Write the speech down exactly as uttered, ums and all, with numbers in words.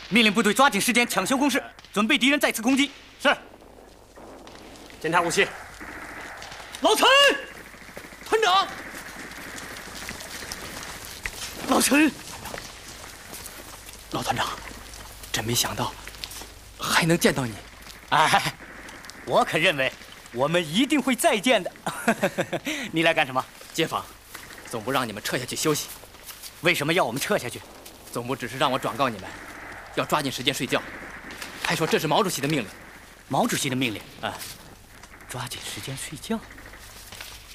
命令部队抓紧时间抢修工事，准备敌人再次攻击。 是。检查武器。 老陈，团长，老陈， 老团长，真没想到还能见到你。 哎，我可认为我们一定会再见的。你来干什么？ 街坊，总部让你们撤下去休息。 为什么要我们撤下去？ 总部只是让我转告你们，要抓紧时间睡觉，还说这是毛主席的命令。 毛主席的命令啊， 抓紧时间睡觉。